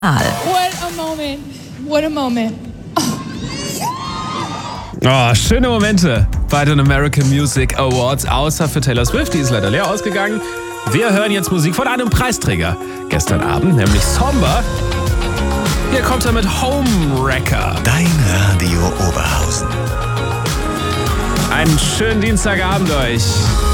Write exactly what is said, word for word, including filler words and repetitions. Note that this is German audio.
What a moment. What a moment. Oh, schöne Momente bei den American Music Awards, außer für Taylor Swift, die ist leider leer ausgegangen. Wir hören jetzt Musik von einem Preisträger gestern Abend, nämlich Somber. Hier kommt er mit Homewrecker. Dein Radio Oberhausen. Einen schönen Dienstagabend euch.